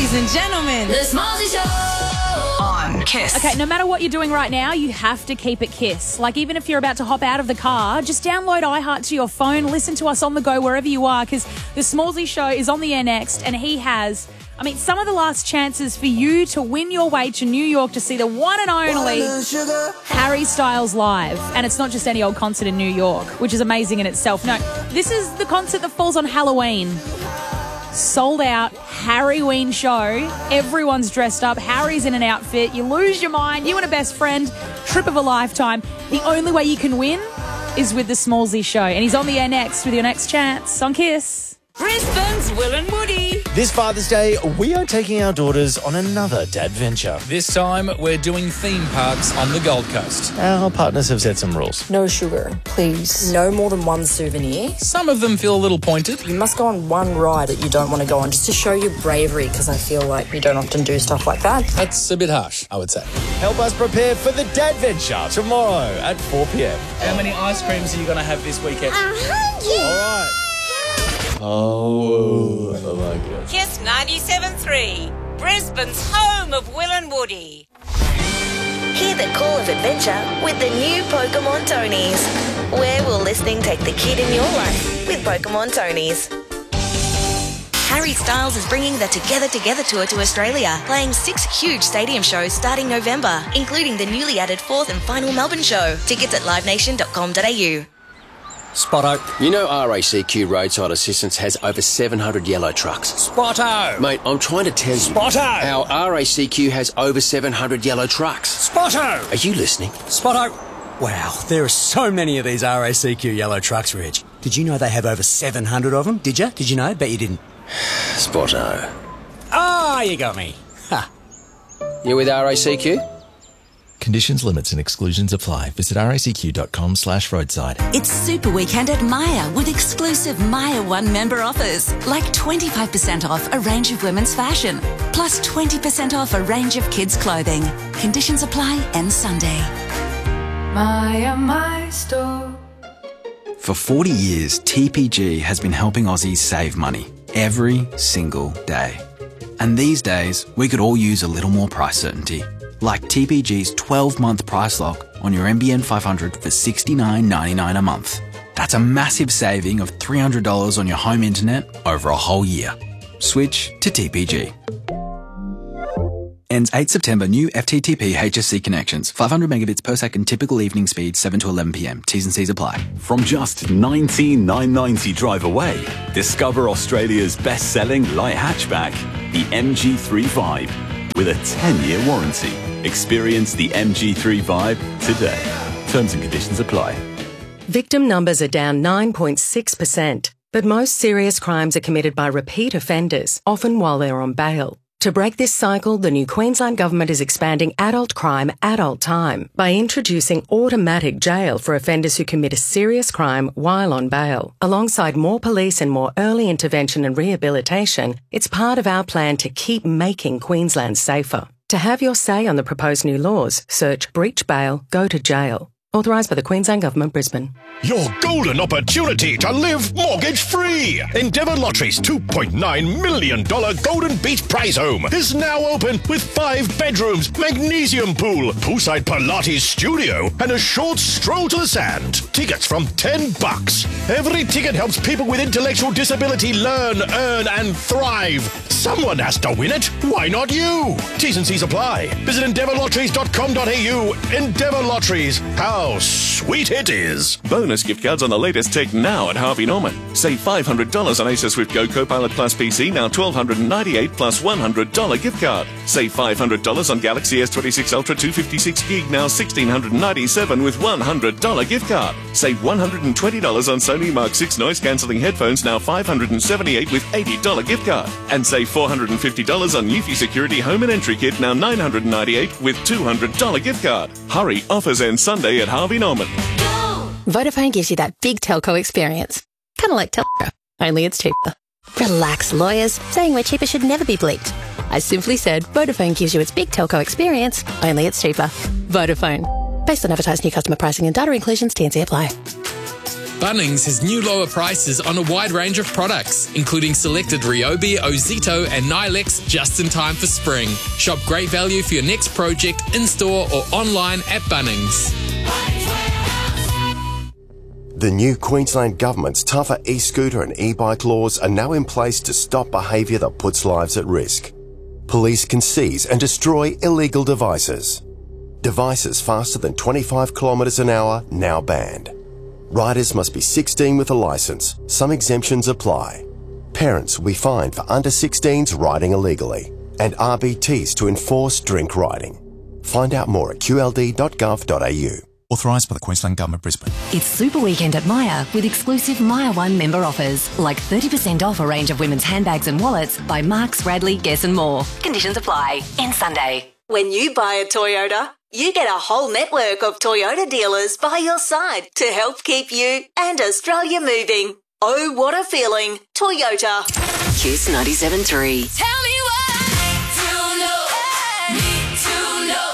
ladies and gentlemen. The Smallzy Show on Kiss. Okay, no matter what you're doing right now, you have to keep it Kiss. Like, even if you're about to hop out of the car, just download iHeart to your phone, listen to us on the go wherever you are, because the Smallzy Show is on the air next, and he has, some of the last chances for you to win your way to New York to see the one and only Harry Styles live. And it's not just any old concert in New York, which is amazing in itself. No, this is the concert that falls on Halloween. Sold out Harryween show. Everyone's dressed up. Harry's in an outfit. You lose your mind. You and a best friend. Trip of a lifetime. The only way you can win is with the Smallzy Show. And he's on the air next with your next chance on Kiss. Brisbane's Will and Woody. This Father's Day, we are taking our daughters on another dad venture. This time, we're doing theme parks on the Gold Coast. Our partners have set some rules. No sugar, please. No more than one souvenir. Some of them feel a little pointed. You must go on one ride that you don't want to go on just to show your bravery, because I feel like you don't often do stuff like that. That's a bit harsh, I would say. Help us prepare for the dad venture tomorrow at 4 p.m. How many ice creams are you going to have this weekend? 100. All right. Oh my God. Kiss 97.3. Brisbane's home of Will and Woody. Hear the call of adventure with the new Pokemon Tonies. Where will listening take the kid in your life with Pokemon Tonies? Harry Styles is bringing the Together Tour to Australia, playing 6 huge stadium shows starting November, including the newly added 4th and final Melbourne show. Tickets at livenation.com.au. Spotto. You know RACQ Roadside Assistance has over 700 yellow trucks. Spotto. Mate, I'm trying to tell you. Spotto. Our RACQ has over 700 yellow trucks. Spotto. Are you listening? Spotto. Wow, there are so many of these RACQ yellow trucks, Reg. Did you know they have over 700 of them? Did you? Did you know? Bet you didn't. Spotto. Ah, you got me. Ha. You with RACQ? Conditions, limits and exclusions apply. Visit racq.com/roadside. It's Super Weekend at Myer with exclusive Myer One member offers, like 25% off a range of women's fashion, plus 20% off a range of kids' clothing. Conditions apply, ends Sunday. Myer, my store. For 40 years, TPG has been helping Aussies save money every single day. And these days, we could all use a little more price certainty. Like TPG's 12-month price lock on your NBN 500 for $69.99 a month. That's a massive saving of $300 on your home internet over a whole year. Switch to TPG. Ends 8 September. New FTTP HSC connections. 500 megabits per second. Typical evening speed 7 to 11 p.m. T's and C's apply. From just $19,990 drive away, discover Australia's best-selling light hatchback, the MG3 with a 10-year warranty. Experience the MG3 today. Terms and conditions apply. Victim numbers are down 9.6%, but most serious crimes are committed by repeat offenders, often while they're on bail. To break this cycle, the new Queensland Government is expanding adult crime, adult time by introducing automatic jail for offenders who commit a serious crime while on bail. Alongside more police and more early intervention and rehabilitation, it's part of our plan to keep making Queensland safer. To have your say on the proposed new laws, search Breach Bail, Go to Jail. Authorised by the Queensland Government, Brisbane. Your golden opportunity to live mortgage-free. Endeavour Lottery's $2.9 million Golden Beach Prize Home is now open with 5 bedrooms, magnesium pool, poolside Pilates studio, and a short stroll to the sand. Tickets from $10. Every ticket helps people with intellectual disability learn, earn, and thrive. Someone has to win it. Why not you? T's and C's apply. Visit endeavourlotteries.com.au. Endeavour Lotteries. How sweet it is. Bonus gift cards on the latest tech now at Harvey Norman. Save $500 on Acer Swift Go Copilot Plus PC, now $1,298 plus $100 gift card. Save $500 on Galaxy S26 Ultra 256GB, now $1,697 with $100 gift card. Save $120 on Sony Mark 6 noise cancelling headphones, now $578 with $80 gift card. And save $450 on Eufy Security Home and Entry Kit, now $998 with $200 gift card. Hurry, offers end Sunday at Harvey Norman. Vodafone gives you that big telco experience. Kind of like Telstra, only it's cheaper. Relax, lawyers. Saying we're cheaper should never be bleeped. I simply said Vodafone gives you its big telco experience, only it's cheaper. Vodafone. Based on advertised new customer pricing and data inclusions, T&C apply. Bunnings has new lower prices on a wide range of products, including selected Ryobi, Ozito and Nilex just in time for spring. Shop great value for your next project in-store or online at Bunnings. The new Queensland Government's tougher e-scooter and e-bike laws are now in place to stop behaviour that puts lives at risk. Police can seize and destroy illegal devices. Devices faster than 25 kilometres an hour now banned. Riders must be 16 with a licence. Some exemptions apply. Parents will be fined for under 16s riding illegally, and RBTs to enforce drink riding. Find out more at qld.gov.au. Authorised by the Queensland Government, Brisbane. It's Super Weekend at Myer with exclusive Myer One member offers, like 30% off a range of women's handbags and wallets by Marks, Radley, Guess and more. Conditions apply. End Sunday. When you buy a Toyota, you get a whole network of Toyota dealers by your side to help keep you and Australia moving. Oh, what a feeling. Toyota. Kiss 97.3. Tell me why to know, need to know.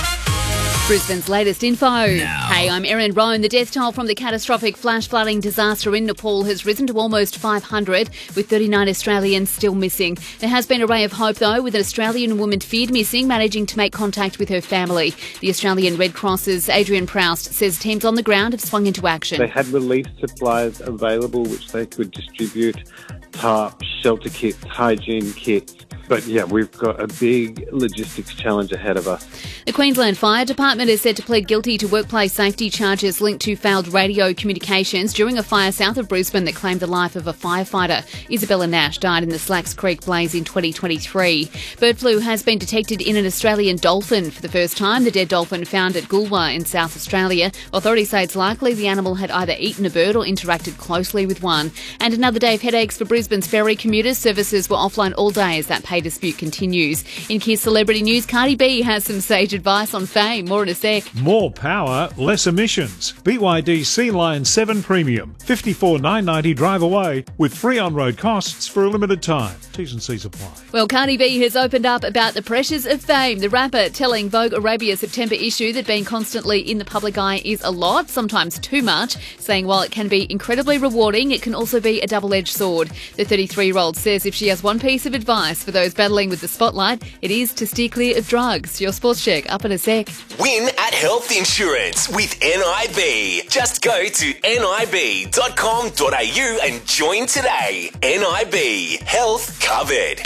Brisbane's latest info. Hey, I'm Erin Roan. The death toll from the catastrophic flash flooding disaster in Nepal has risen to almost 500, with 39 Australians still missing. There has been a ray of hope, though, with an Australian woman feared missing managing to make contact with her family. The Australian Red Cross's Adrian Proust says teams on the ground have swung into action. They had relief supplies available which they could distribute: tarps, shelter kits, hygiene kits. But yeah, we've got a big logistics challenge ahead of us. The Queensland Fire Department is said to plead guilty to workplace safety charges linked to failed radio communications during a fire south of Brisbane that claimed the life of a firefighter. Isabella Nash died in the Slacks Creek blaze in 2023. Bird flu has been detected in an Australian dolphin for the first time. The dead dolphin found at Goolwa in South Australia. Authorities say it's likely the animal had either eaten a bird or interacted closely with one. And another day of headaches for Brisbane's ferry commuters. Services were offline all day as that pay dispute continues. In Kiss Celebrity News, Cardi B has some sage advice on fame. More in a sec. More power, less emissions. BYD Sea Lion 7 Premium. $54,990 drive away with free on-road costs for a limited time. T's and C's apply. Well, Cardi B has opened up about the pressures of fame. The rapper telling Vogue Arabia's September issue that being constantly in the public eye is a lot, sometimes too much, saying while it can be incredibly rewarding, it can also be a double-edged sword. The 33-year-old says if she has one piece of advice for those battling with the spotlight, it is to steer clear of drugs. Your sports check up in a sec. Win at Health Insurance with NIB. Just go to nib.com.au and join today. NIB. Health covered.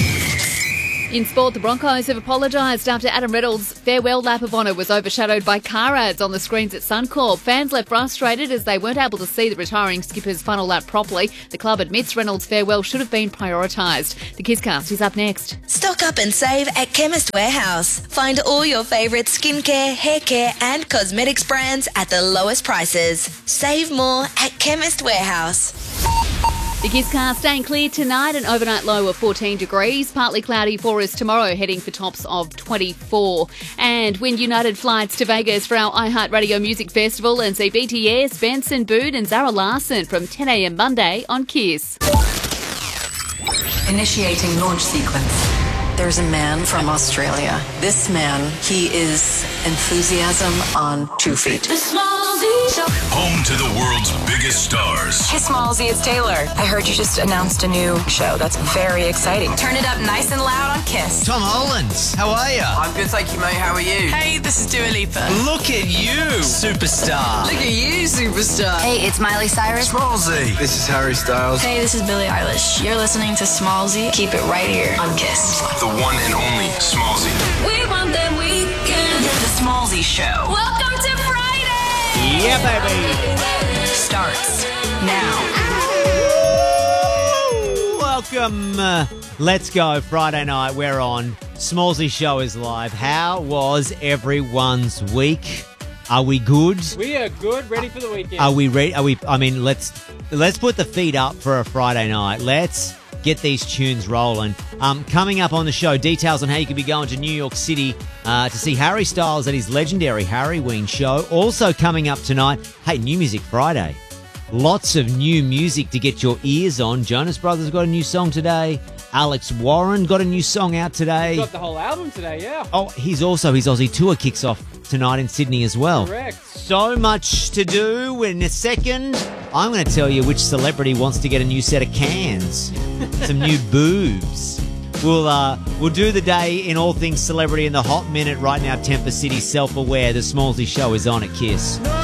In sport, the Broncos have apologised after Adam Reynolds' farewell lap of honour was overshadowed by car ads on the screens at Suncorp. Fans left frustrated as they weren't able to see the retiring skipper's final lap properly. The club admits Reynolds' farewell should have been prioritised. The Kisscast is up next. Stock up and save at Chemist Warehouse. Find all your favourite skincare, hair care and cosmetics brands at the lowest prices. Save more at Chemist Warehouse. The Kisscast staying clear tonight, an overnight low of 14 degrees. Partly cloudy for us tomorrow, heading for tops of 24. And win United flights to Vegas for our iHeartRadio Music Festival and see BTS, Benson Boone and Zara Larsson from 10 a.m. Monday on Kiss. Initiating launch sequence. There's a man from Australia. This man, he is enthusiasm on 2 feet. Home to the world's biggest stars. Hey, Smallsy, it's Taylor. I heard you just announced a new show. That's very exciting. Turn it up nice and loud on Kiss. Tom Hollands, how are you? I'm good, thank you, mate. How are you? Hey, this is Dua Lipa. Look at you, superstar. Look at you, superstar. Hey, it's Miley Cyrus. Smallsy. This is Harry Styles. Hey, this is Billie Eilish. You're listening to Smallsy. Keep it right here on Kiss. The one and only Smallsy. We want that weekend. The Smallsy Show. Welcome to Friday. Yeah, baby. Starts now. Welcome. Let's go. Friday night. We're on. Smallsy Show is live. How was everyone's week? Are we good? We are good. Ready for the weekend. Are we ready? Let's put the feet up for a Friday night. Let's get these tunes rolling. Coming up on the show, details on how you can be going to New York City to see Harry Styles at his legendary Harryween show. Also coming up tonight, hey, New Music Friday. Lots of new music to get your ears on. Jonas Brothers got a new song today. Alex Warren got a new song out today. Got the whole album today, yeah. Oh, his Aussie tour kicks off tonight in Sydney as well. Correct. So much to do. In a second, I'm going to tell you which celebrity wants to get a new set of cans, some new boobs. We'll do the day in all things celebrity in the hot minute right now. Temper City, Self-Aware. The Smallsy Show is on at Kiss.